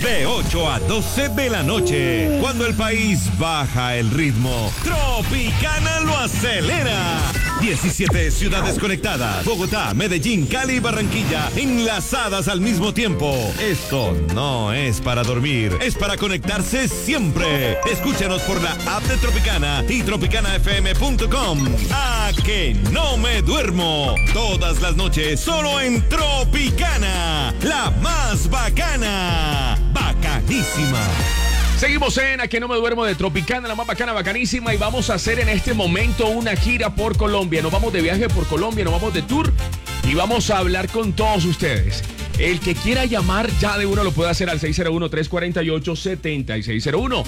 De 8 a 12 de la noche, cuando el país baja el ritmo, Tropicana lo acelera. 17 ciudades conectadas, Bogotá, Medellín, Cali y Barranquilla, enlazadas al mismo tiempo. Esto no es para dormir, es para conectarse siempre. Escúchanos por la app de Tropicana y tropicanafm.com. ¡A que no me duermo! Todas las noches, solo en Tropicana, la más bacana. Bacanísima. Seguimos en A que no me duermo de Tropicana, la más bacana, bacanísima, y vamos a hacer en este momento una gira por Colombia. Nos vamos de viaje por Colombia, nos vamos de tour y vamos a hablar con todos ustedes. El que quiera llamar ya de uno lo puede hacer al 601-348-7601.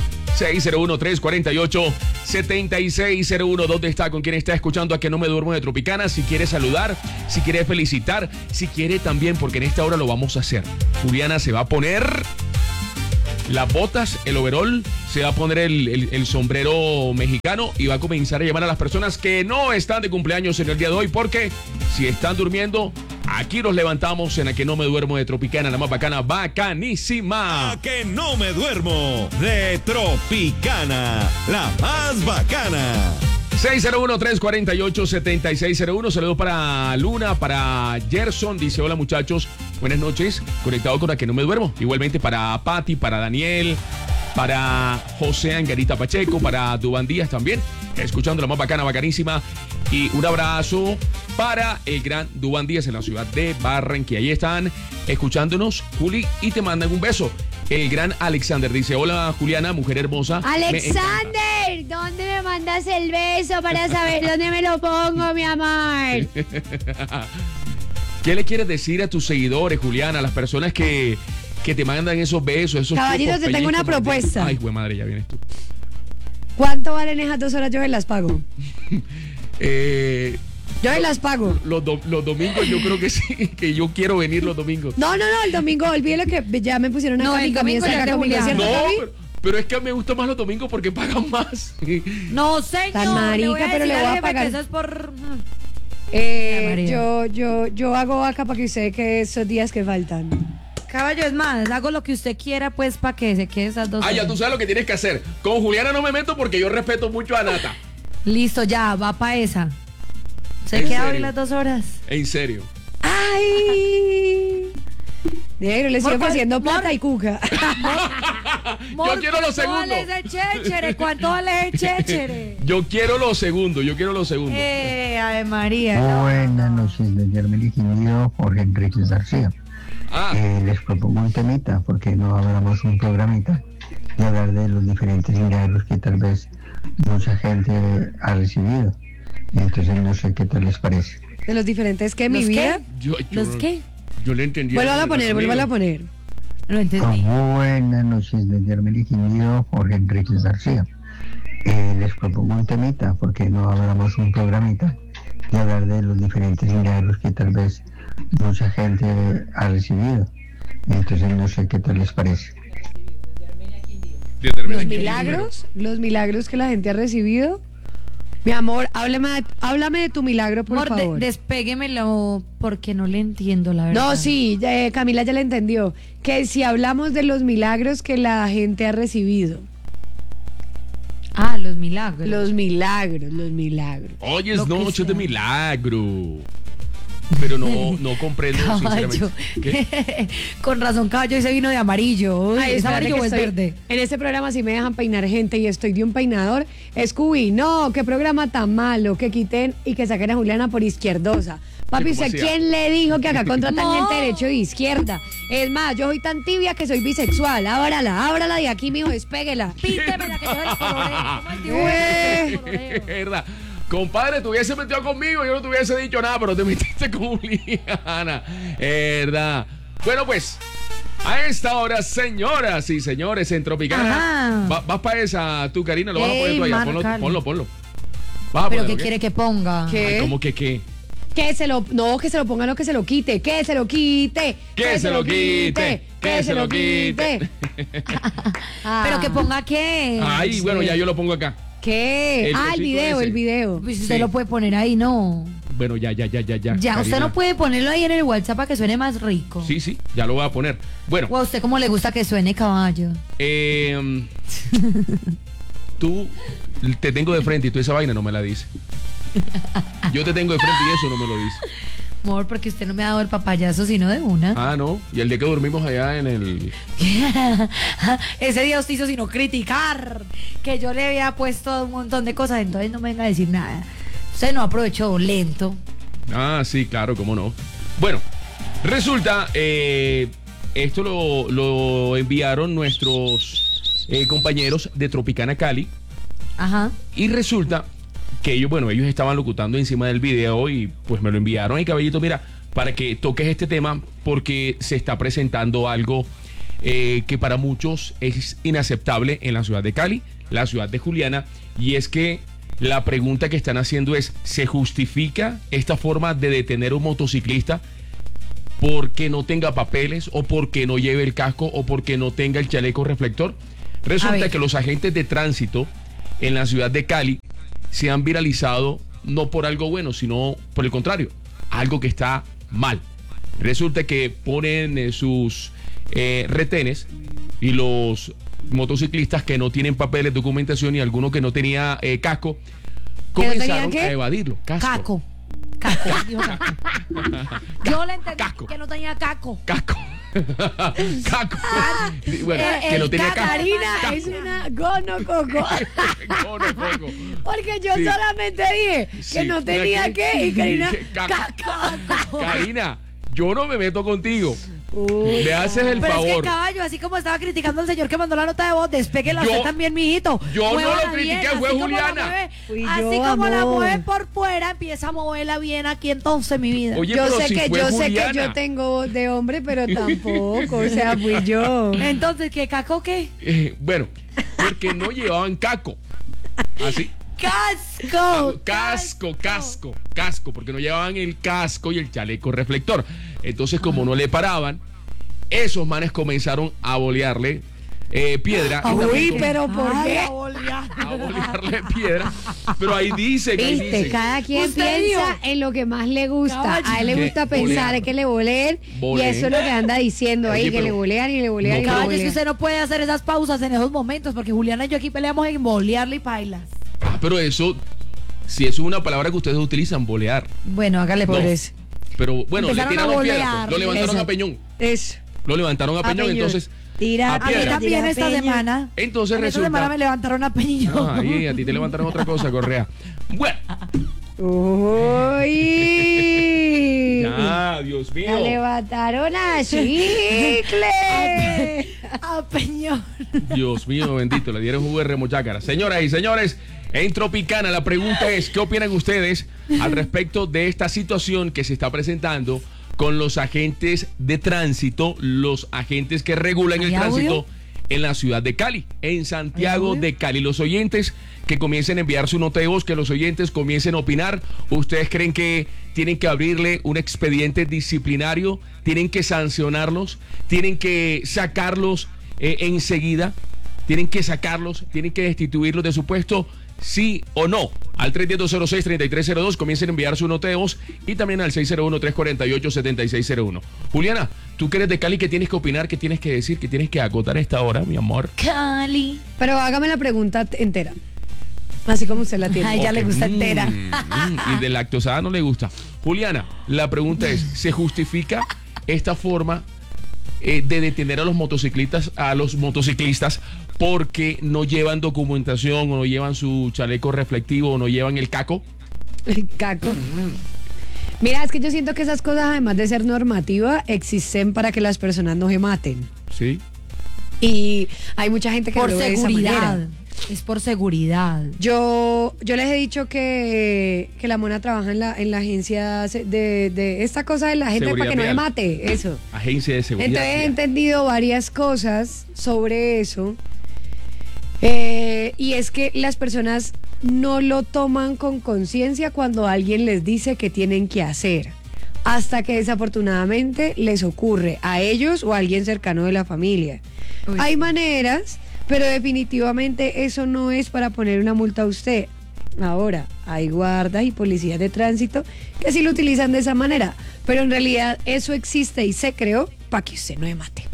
601-348-7601. ¿Dónde está? ¿Con quién está escuchando A que no me duermo de Tropicana? Si quiere saludar, si quiere felicitar, si quiere también, porque en esta hora lo vamos a hacer. Juliana se va a poner las botas, el overol, se va a poner el sombrero mexicano y va a comenzar a llamar a las personas que no están de cumpleaños en el día de hoy, porque si están durmiendo, aquí los levantamos en A que no me duermo de Tropicana, la más bacana, bacanísima. A que no me duermo de Tropicana, la más bacana. 601-348-7601. Saludos para Luna, para Gerson. Dice: hola muchachos, buenas noches. Conectado con A que no me duermo. Igualmente para Patti, para Daniel, para José Angarita Pacheco, para Duván Díaz también. Escuchando la más bacana, bacanísima. Y un abrazo para el gran Duván Díaz en la ciudad de Barranquilla. Ahí están escuchándonos, Juli, y te mandan un beso. El gran Alexander dice: hola Juliana, mujer hermosa. Alexander, ¿dónde me mandas el beso para saber dónde me lo pongo, mi amor? ¿Qué le quieres decir a tus seguidores, Juliana, a las personas que te mandan esos besos, esos Caballito, te tengo una propuesta. Ay, güey madre, ya vienes tú. ¿Cuánto valen esas 2 horas? Yo se las pago. Yo se las pago. Los domingos yo creo que sí, que yo quiero venir los domingos. No, el domingo, olvídelo que ya me pusieron una camisa acá conmigo, ¿cierto, No, Gaby? pero es que me gustan más los domingos porque pagan más. No, señor. Tan marica, pero le voy a pagar. Eso es por... Yo hago vaca para que usted quede esos días que faltan. Caballo, es más, hago lo que usted quiera, pues, para que se quede esas 2 horas. Ah, ya tú sabes lo que tienes que hacer. Con Juliana no me meto porque yo respeto mucho a Nata. Listo, ya, va para esa. ¿Se ¿En queda serio? hoy las 2 horas? En serio. ¡Ay! Negro, le estoy Mor, ofreciendo mor. plata y cuca. Yo quiero los segundos. ¿Cuánto vale ese chéchere? ¿Cuánto vale ese chéchere? Yo quiero los segundos. Ave María. Buenas noches, desde Hermenegildo, Jorge Enrique García. Les propongo un temita, porque no hablamos un programita y hablar de los diferentes milagros que tal vez mucha gente ha recibido. Entonces no sé qué tal les parece. De los diferentes que en mi ¿Los vida. ¿Los qué? Yo le entendí. Vuelvan a poner. No entendí. Buenas noches, desde Hermenegildo, Jorge Enrique García. Les propongo un temita, porque no hablamos un programita y hablar de los diferentes milagros que tal vez mucha gente ha recibido. Entonces no sé qué tal les parece. Los milagros que la gente ha recibido. Mi amor, háblame de tu milagro, por favor. Despéguemelo porque no le entiendo, la verdad. No, sí, Camila ya le entendió. Que si hablamos de los milagros que la gente ha recibido. Ah, los milagros. Los milagros. Hoy es Lo que noche sea. de milagro. Pero no comprendo, Caballo. sinceramente. ¿Qué? Con razón, caballo, ese vino de amarillo. Uy, Ay, ¿es espérate amarillo que o es estoy- verde? En este programa sí me dejan peinar gente y estoy de un peinador. Scooby, no, qué programa tan malo, que quiten y que saquen a Juliana por izquierdosa. Papi, ¿Cómo ¿usted hacía? quién le dijo que acá contratan No. gente derecho y izquierda? Es más, yo soy tan tibia que soy bisexual. Ábrala de aquí, mijo, despéguela. Píntemela que yo se la coloreo. ¿Cómo el dibujo? Eh. ¿Verdad? Compadre, te hubiese metido conmigo, yo no te hubiese dicho nada, pero te metiste con Juliana. ¿Verdad? Bueno, pues, a esta hora, señoras y señores, en Tropicana. Ajá. Vas para esa, tú, Karina, lo vas a Ey, poner tú allá. márcalo. Ponlo. Vas a ¿Pero ponerlo, qué ¿qué? quiere que ponga? ¿Qué? Ay, ¿cómo que qué? Que se lo ponga, no que se lo quite. Que se lo quite. Que se lo quite. Que se lo quite. ¿Pero que ponga qué? Ay, sí. bueno, ya yo lo pongo acá. ¿Qué? El El cosito video, ese. el video. Pues usted Sí. lo puede poner ahí, ¿no? Bueno, ya. Ya, usted Karina. no puede ponerlo ahí en el WhatsApp para que suene más rico. Sí, ya lo voy a poner. Bueno, O a usted cómo le gusta que suene, caballo. tú te tengo de frente y tú esa vaina no me la dices. Yo te tengo de frente y eso no me lo dices. Amor, porque usted no me ha dado el papayazo sino de una. Ah, no. Y el día que dormimos allá en el... Ese día usted hizo sino criticar que yo le había puesto un montón de cosas, entonces no me venga a decir nada. Usted no aprovechó lento. Ah, sí, claro, cómo no. Bueno, resulta, esto lo enviaron nuestros compañeros de Tropicana Cali. Ajá. Y resulta que ellos estaban locutando encima del video y pues me lo enviaron. Y caballito, mira, para que toques este tema porque se está presentando algo que para muchos es inaceptable en la ciudad de Cali, la ciudad de Juliana, y es que la pregunta que están haciendo es, ¿se justifica esta forma de detener a un motociclista porque no tenga papeles o porque no lleve el casco o porque no tenga el chaleco reflector? Resulta que los agentes de tránsito en la ciudad de Cali se han viralizado no por algo bueno, sino por el contrario, algo que está mal. Resulta que ponen sus retenes y los motociclistas que no tienen papeles, documentación y alguno que no tenía casco, comenzaron a evadirlo. Caco. Dijo caco. Yo le entendí que no tenía caco. Casco. Bueno, que no tenía casco. Karina es una gonococo. Gonococo. Porque yo Sí. solamente dije Sí, que no tenía que y Karina, caco. Karina, yo no me meto contigo. Me haces el Pero favor. es que caballo, así como estaba criticando al señor que mandó la nota de voz, despéguela Yo- usted también, mijito. yo no Muévala lo critiqué, bien, fue así como la Juliana. mueve- Fui yo, así como la amor. mueve por fuera, empieza a moverla bien aquí entonces, mi vida. Oye, Yo pero sé si que fue yo Juliana. tengo voz de hombre, pero tampoco, o sea, fui yo. Entonces, ¿qué caco qué? Bueno, porque no llevaban casco. Así. Casco, porque no llevaban el casco y el chaleco reflector. Entonces, como no le paraban, esos manes comenzaron a bolearle piedra. y también Uy, com- pero ¿por qué? a bolearle piedra. Pero ahí dicen, Viste, cada quien Usted piensa dijo. en lo que más le gusta. Caballo. A él le gusta Que pensar bolean. en que le boleen y Boleen. eso es lo que anda diciendo ahí, Oye, que pero le bolean y le bolean no, y le pero- Caballo, es que bolean. usted no puede hacer esas pausas en esos momentos, porque Juliana y yo aquí peleamos en bolearle y pailas. Pero eso, si eso es una palabra que ustedes utilizan, bolear. Bueno, hágale Por por eso. Pero bueno, le Empezaron a tiraron piedra, bolear. pues. Lo levantaron Eso. a Peñón. Eso. Lo levantaron a Peñón, Peñón. entonces. Tira, a A mí piedra. también esta semana. Entonces Esta resulta. semana me levantaron a Peñón. Ay, a ti te levantaron otra cosa, Correa. Bueno, Uy. ya, Dios La mío. levantaron a chicle. A Peñón. Dios mío, bendito, le dieron jugo de remochácara. Señoras y señores, en Tropicana la pregunta es, ¿qué opinan ustedes al respecto de esta situación que se está presentando con los agentes de tránsito, los agentes que regulan el ¿Hay audio? tránsito en la ciudad de Cali, en Santiago audio? de Cali? Los oyentes que comiencen a enviar su nota de voz, que los oyentes comiencen a opinar. ¿Ustedes creen que tienen que abrirle un expediente disciplinario? ¿Tienen que sancionarlos? ¿Tienen que sacarlos enseguida? ¿Tienen que sacarlos? ¿Tienen que destituirlos de su puesto? ¿Sí o no? Al 310-06-3302 comiencen a enviar su nota de voz y también al 601-348-7601. Juliana, tú que eres de Cali, ¿qué tienes que opinar? ¿Qué tienes que decir? ¿Qué tienes que acotar a esta hora, mi amor? Cali. Pero hágame la pregunta entera. Así como usted la tiene. Ay, ya le gusta entera. Y de lactosada no le gusta. Juliana, la pregunta es, ¿se justifica esta forma de detener a los motociclistas porque no llevan documentación o no llevan su chaleco reflectivo o no llevan el caco? Caco. Mira, es que yo siento que esas cosas, además de ser normativa, existen para que las personas no se maten. Sí. Y hay mucha gente que Por lo ve de esa seguridad. manera. Es por seguridad. Yo les he dicho que la mona trabaja en la agencia de esta cosa de la gente Seguridad para que no se vial. mate, eso. Agencia de seguridad. Entonces he vial. entendido varias cosas sobre eso. Y es que las personas no lo toman con conciencia cuando alguien les dice que tienen que hacer. Hasta que desafortunadamente les ocurre a ellos o a alguien cercano de la familia. Hay maneras, pero definitivamente eso no es para poner una multa a usted. Ahora, hay guardas y policías de tránsito que sí lo utilizan de esa manera, pero en realidad eso existe y se creó para que usted no se mate.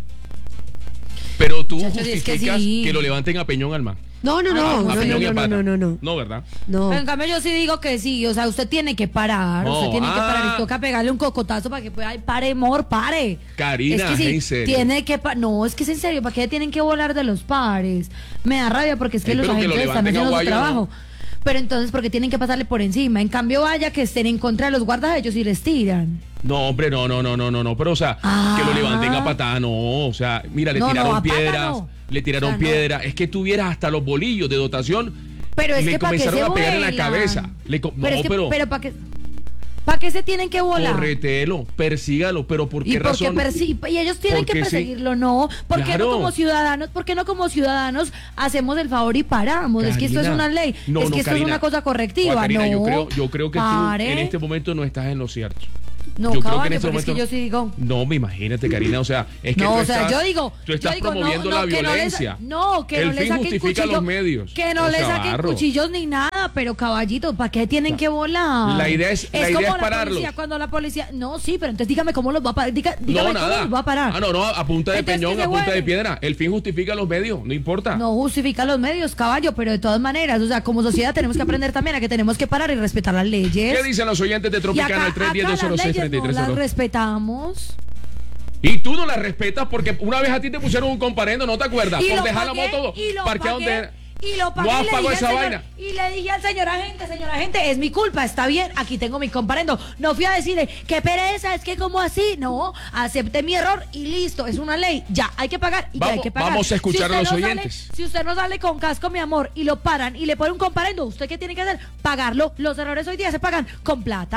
Pero tú Muchachos, es que justificas sí. que lo levanten a Peñón Alma. No, A Peñón y Empata. no. No, ¿verdad? No. Pero en cambio yo sí digo que sí, o sea, usted tiene que parar, No, usted tiene que parar ah. y toca pegarle un cocotazo para que pueda, ay, pare, amor, pare. Karina, es que sí, en serio. tiene que no, es que es en serio, ¿para qué tienen que volar de los pares? Me da rabia porque es que Ay, los pero que lo agentes están levanten a haciendo su guayo, trabajo. ¿no? Pero entonces, ¿por qué tienen que pasarle por encima? En cambio, vaya que estén en contra de los guardas de ellos y les tiran. No, hombre, no, pero o sea, que lo levanten a patada, no, o sea, mira, le No, tiraron a pata piedras, no. le tiraron O sea, no. piedras, es que tuvieras hasta los bolillos de dotación, Pero es le que para qué se comenzaron a pegar en la vuelan. cabeza. Pero ¿para qué se tienen que volar? corretelo, persígalo, pero ¿por qué ¿Y por qué razón? y ellos tienen que Porque sí. perseguirlo? No, ¿por qué Claro. no como ciudadanos? ¿Por qué no como ciudadanos hacemos el favor y paramos? Es que esto es Karina. una ley, No, es no, que esto Karina. es una cosa correctiva, Karina, no. yo creo que Pare. tú en este momento no estás en lo cierto. No, yo creo caballo, que en este porque es momento que yo sí digo. no, me imagínate, Karina, o sea, es que No, tú o sea, estás, yo digo, tú estás no, promoviendo no, la que violencia. No, que El no le fin saquen justifica cuchillos. los medios. Que no O le sea, saquen barro. cuchillos ni nada, pero caballito, ¿para qué tienen que volar? La idea es como la pararlos. policía, cuando la policía, no, sí, pero entonces dígame cómo los va a parar, dígame No, cómo nada. los va a parar. Ah, no, a punta de Entonces, peñón, que a se punta de vuelen. piedra. El fin justifica los medios, no importa. No justifica los medios, caballo, pero de todas maneras, o sea, como sociedad tenemos que aprender también a que tenemos que parar y respetar las leyes. ¿Qué dicen los oyentes de Y Tropicana acá, al acá las leyes no las 310-206-3302? respetamos. Y tú no la respetas porque una vez a ti te pusieron un comparendo, ¿no te acuerdas? Y por lo dejar pagué, la moto y lo parqueada pagué, donde y lo pagué, no has y le pagado dije esa al señor- vaina. Y le dije al señor agente, es mi culpa, está bien, aquí tengo mi comparendo. No fui a decirle, qué pereza, es que como así, no, acepté mi error y listo, es una ley, ya, hay que pagar y ya hay que pagar. Vamos a escuchar a usted los no oyentes. si usted no sale con casco, mi amor, y lo paran y le ponen un comparendo, ¿usted qué tiene que hacer? Pagarlo. Los errores hoy día se pagan con plata.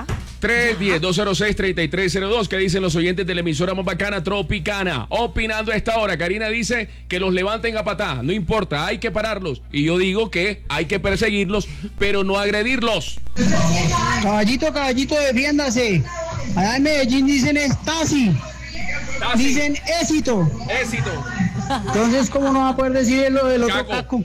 310-206-3302. ¿Qué dicen los oyentes de la emisora más bacana Tropicana? Opinando a esta hora. Karina dice que los levanten a patada. No importa, hay que pararlos. Y yo digo que hay que perseguirlos, pero no agredirlos. Caballito, defiéndase. Allá en Medellín dicen Stasi, dicen éxito. Éxito. Entonces, ¿cómo no va a poder decir lo del otro Caco. caco?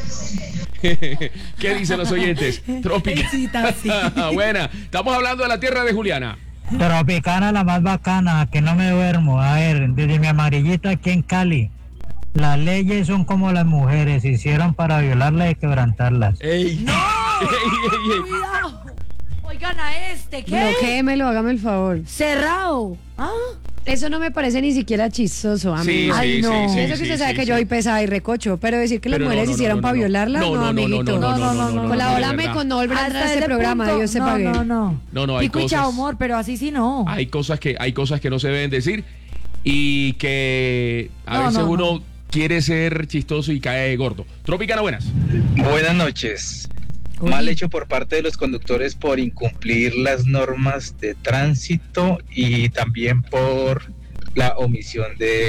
¿Qué dicen los oyentes? Tropicana. Sí. Buena. Estamos hablando de la tierra de Juliana. Tropicana la más bacana, que no me duermo. A ver, desde mi amarillita aquí en Cali. Las leyes son como las mujeres, se hicieron para violarlas y quebrantarlas. ¡Ey! ¡No! ¡Ey, ey, ey! Cuidado. Oigan a este, ¿qué? Bloquéemelo, hágame el favor. Cerrado. ¿Ah? Eso no me parece ni siquiera chistoso, Sí, amigo. sí, Ay, no. sí, sí, Eso que sí, usted sabe sí, que sí. yo soy pesada y recocho, pero decir que las Pero mujeres no, no, hicieron no, para no. violarla, no, amiguito. No, Con la de ola me verdad. con no volver a entrar a este ese programa, punto, Dios se pague. No, hay Pico y cosas- chao, amor, pero así sí no. Hay cosas que no se deben decir y que a No, veces no, uno no. quiere ser chistoso y cae gordo. Tropicana, buenas. Buenas noches. Uy. Mal hecho por parte de los conductores por incumplir las normas de tránsito y también por la omisión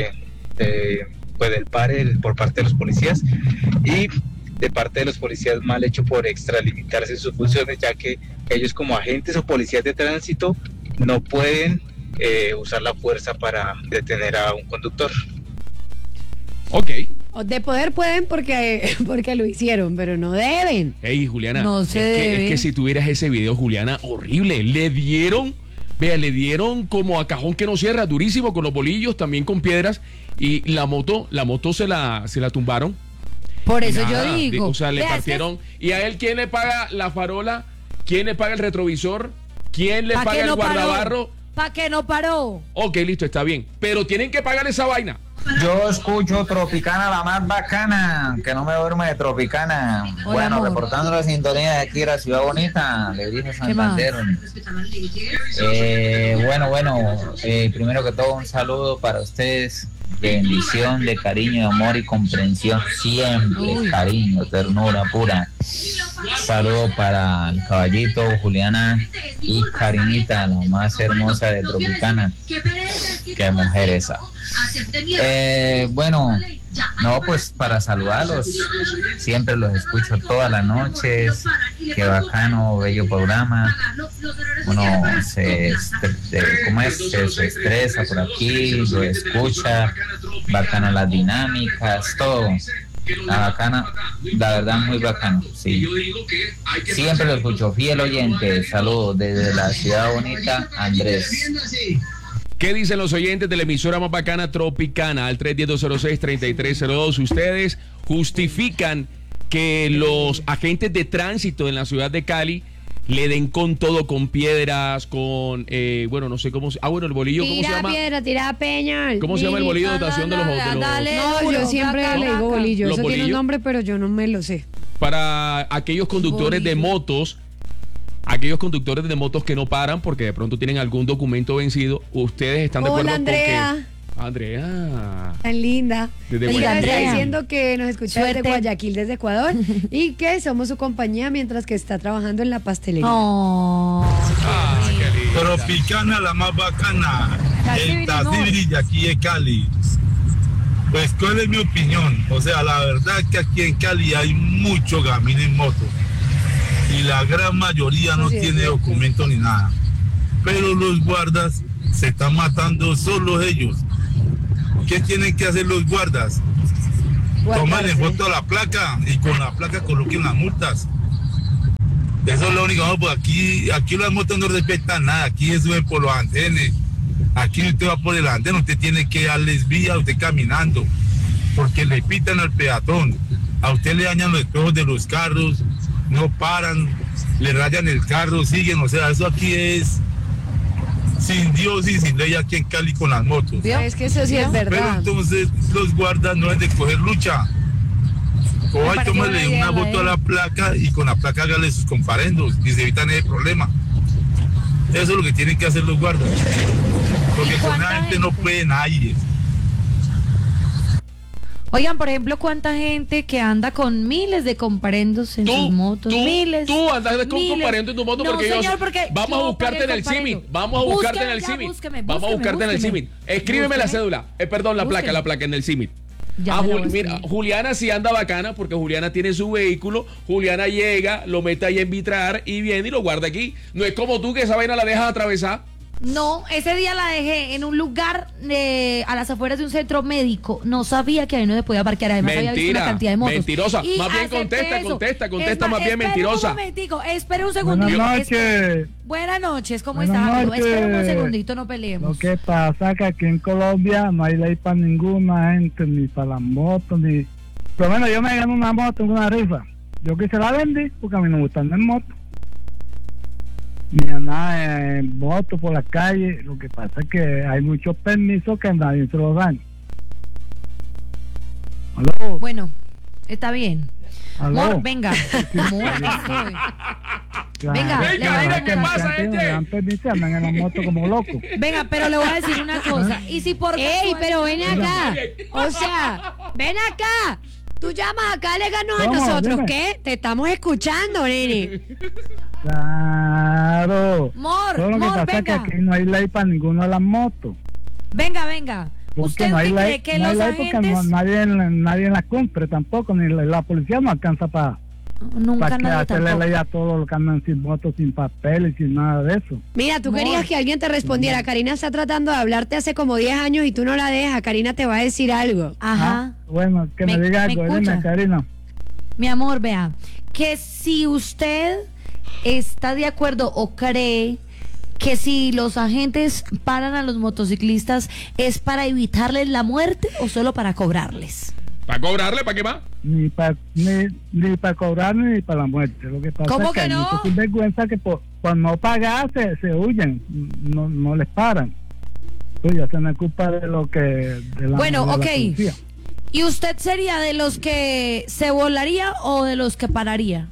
del pare por parte de los policías y de parte de los policías mal hecho por extralimitarse en sus funciones, ya que ellos como agentes o policías de tránsito no pueden usar la fuerza para detener a un conductor. Ok. De poder pueden porque lo hicieron, pero no deben. Ey, Juliana. No es se que, debe. es que si tuvieras ese video, Juliana, horrible. Le dieron como a cajón que no cierra, durísimo, con los bolillos, también con piedras. Y la moto se la tumbaron. Por eso Nada, yo digo. O sea, le Vea, es que partieron. ¿Y a él quién le paga la farola? ¿Quién le paga el retrovisor? ¿Quién le ¿pa' paga qué el no paró? guardabarro? ¿Para qué no paró? Ok, listo, está bien. Pero tienen que pagar esa vaina. Yo escucho Tropicana la más bacana, que no me duerme de Tropicana. Hola, Bueno, amor. reportando la sintonía de aquí de la Ciudad Bonita, le dije ¿Qué más? Santander. Primero que todo un saludo para ustedes, de bendición, de cariño, de amor y comprensión siempre, Uy. cariño, ternura pura. Saludo para el caballito, Juliana y Karinita, la más hermosa de Tropicana. Qué mujer esa. Pues para saludarlos, siempre los escucho todas las noches. Qué bacano, bello programa. Uno se estresa por aquí, lo escucha, bacano las dinámicas, todo. La bacana, la verdad muy bacano, sí. Siempre lo escucho, fiel oyente. Saludos desde la ciudad bonita, Andrés. ¿Qué dicen los oyentes de la emisora más bacana Tropicana? Al 310-206-3302. Ustedes justifican que los agentes de tránsito en la ciudad de Cali le den con todo, con piedras, con, bueno, no sé cómo se... bueno, el bolillo, ¿cómo se llama? Tira piedra, tira peña. ¿Cómo se llama el bolillo de dotación de los... No, yo siempre le digo bolillo. Eso tiene un nombre, pero yo no me lo sé. Para aquellos conductores de motos, que no paran porque de pronto tienen algún documento vencido, ¿ustedes están de acuerdo con que... Andrea. Tan linda. Ella está diciendo que nos escucha desde Guayaquil, desde Ecuador, y que somos su compañía mientras que está trabajando en la pastelería. Tropicana, la más bacana. El Tasibri de aquí de Cali. Pues, ¿cuál es mi opinión? O sea, la verdad que aquí en Cali hay mucho gamín en moto. Y la gran mayoría no tiene documento ni nada. Pero los guardas se están matando solos ellos. ¿Qué tienen que hacer los guardas? Tomarle foto a la placa y con la placa coloquen las multas. Eso es lo único. No, pues aquí las motos no respetan nada. Aquí suben por los andenes. Aquí usted va por el andén, usted tiene que darles vía a usted caminando, porque le pitan al peatón. A usted le dañan los espejos de los carros, no paran, le rayan el carro, siguen. O sea, eso aquí es sin Dios y sin ley aquí en Cali con las motos. Es que eso sí es verdad. Pero entonces los guardas no han de coger lucha. O hay tomarle una foto a la placa y con la placa hágale sus comparendos y se evitan ese problema. Eso es lo que tienen que hacer los guardas. Porque con la gente no puede nadie. Oigan, por ejemplo, ¿cuánta gente que anda con miles de comparendos en sus motos? Miles. Tú andas con comparendos en tu moto, no, porque señor, porque vamos a buscarte en el CIMIT. Vamos a buscarte en el CIMIT. Vamos a buscarte en el CIMIT. Escríbeme la cédula. Perdón, la placa en el CIMIT. Mira, Juliana sí anda bacana porque Juliana tiene su vehículo. Juliana llega, lo mete ahí en vitrar y viene y lo guarda aquí. No es como tú que esa vaina la dejas atravesar. No, ese día la dejé en un lugar a las afueras de un centro médico. No sabía que ahí no se podía parquear. Además había visto una cantidad de motos. Mentirosa. Y más bien contesta más bien mentirosa. Espera un segundito. Buenas noches, ¿cómo estás, amigo? Espera un segundito, no peleemos. Lo que pasa es que aquí en Colombia no hay ley para ninguna gente, ni para las motos, ni... Por lo menos yo me gano una moto en una rifa. Yo que se la vendí porque a mí no me gustan las motos. Ni andar en moto por la calle. Lo que pasa es que hay muchos permisos que nadie se los dan. ¿Aló? Bueno, está bien. ¿Aló? Amor, venga. Amor, venga, ¿qué pasa, me dan permiso, andan en la moto como loco. Venga, pero le voy a decir una cosa. Y si por pero ven acá. O sea, ven acá. Tú llamas acá, le ganó a nosotros. Dime. ¿Qué? Te estamos escuchando, nene. Claro. Mor, que pasa es que aquí no hay ley para ninguna de las motos. Venga. Porque ¿Usted no hay cree ley, que no los hay ley agentes... porque nadie la cumple tampoco, ni la policía no alcanza para hacerle ley a todos los que andan sin motos, sin papeles, sin nada de eso. Mira, tú querías que alguien te respondiera. Karina está tratando de hablarte hace como 10 años y tú no la dejas. Karina te va a decir algo. Ajá. Bueno, que me diga algo, dime, Karina. Mi amor, vea, que si usted está de acuerdo o cree que si los agentes paran a los motociclistas es para evitarles la muerte o solo para cobrarles. ¿Para cobrarle? ¿Para qué más? Ni para cobrar ni para la muerte. Lo que pasa ¿Cómo es que que no? hay muchos sinvergüenza que por no pagar se huyen, no les paran. Pues ya no es culpa de lo que... De la, bueno, de la ok. policía. ¿Y usted sería de los que se volaría o de los que pararía?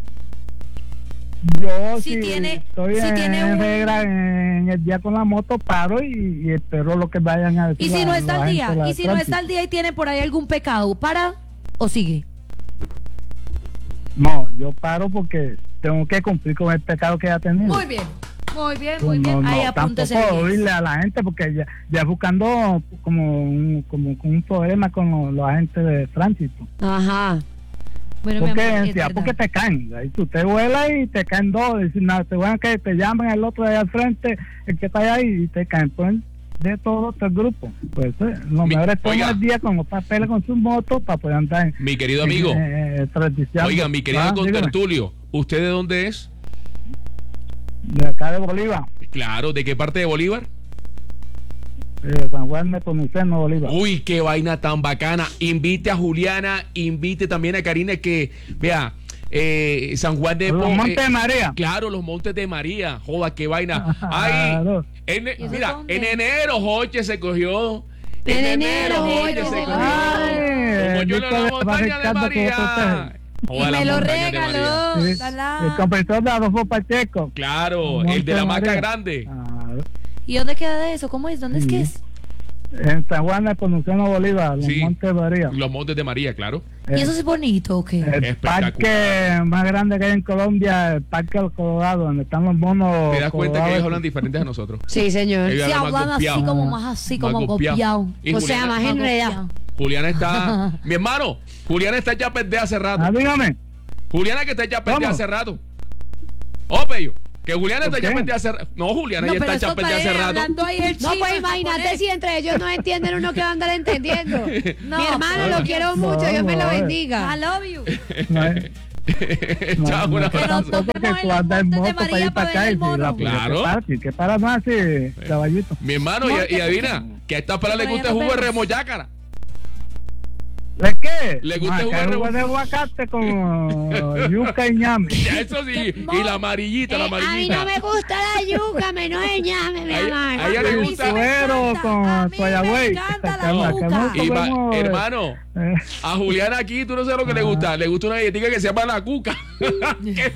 Yo si estoy tiene en regla en el día con la moto, paro y espero lo que vayan a decir. ¿Y si no está al día? ¿Y si no está al día y tiene por ahí algún pecado? ¿Para o sigue? No, yo paro porque tengo que cumplir con el pecado que ya tenido. Muy bien. Ahí apúntese. Tampoco oírle a la gente porque ya buscando como un problema con los agentes de tránsito. Ajá. Bueno, porque te caen. Ahí tú te vuelas y te caen dos. Y si nada, te van que te llaman el otro de allá al frente, el que está allá y te caen. Pues de todo este grupo. Pues lo mejor es tomar el día con los papeles con su moto para poder andar. Mi querido amigo. Oiga, mi querido contertulio, ¿usted de dónde es? De acá de Bolívar. Claro, ¿de qué parte de Bolívar? San Juan Nepomuceno, Bolívar. Uy, qué vaina tan bacana. Invite a Juliana, invite también a Karina que, vea, San Juan de los Montes de María. Claro, los Montes de María. Joda, qué vaina. Ahí, mira, en enero Joche se cogió. En enero Joche se cogió. Como yo en la montaña de María. Y me lo regaló. El compresor de Adolfo Pacheco. Claro, el de la marca grande. ¿Y dónde queda eso? ¿Cómo es? ¿Dónde es que es? En San Juan de Nepomuceno, Bolívar, los Montes de María. Los Montes de María, claro. ¿Y eso es bonito o qué? El parque más grande que hay en Colombia, el Parque del Colorado, donde están los monos. ¿Te das cuenta que ellos hablan diferentes a nosotros? Sí, señor. Sí, hablan así como copiado. O sea, más enredado. Juliana está... Mi hermano, Juliana está ya perdida hace rato. Dígame. Juliana que está ya perdida hace rato. Pello. Que Juliana está ya perdida hace rato. No, Juliana ya está ya perdida hace rato. No, pues imagínate si entre ellos no entienden, uno que va a andar entendiendo. No, mi hermano lo quiero mucho, Dios me lo bendiga. I love you. Chao, un abrazo. Que tú andas en moto para ir para acá y claro. ¿Qué para más, caballito? Mi hermano, y adivina, que a esta pala le gusta el jugo de remojácara. ¿De qué? Le gusta el jugo de aguacate con yuca y ñame. Eso sí, y la amarillita, A mí no me gusta la yuca, menos el ñame, mi amor. A ella le gusta suero con soyagüey. Hermano, a Juliana aquí, tú no sabes lo que le gusta. Le gusta una galletita que se llama la cuca.